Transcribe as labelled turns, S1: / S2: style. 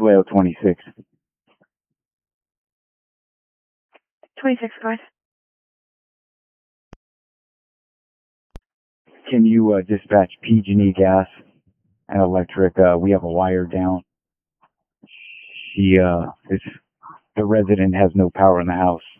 S1: Well, 26.
S2: 26, guys.
S1: Can you dispatch PG&E gas and electric? We have a wire down. The resident has no power in the house.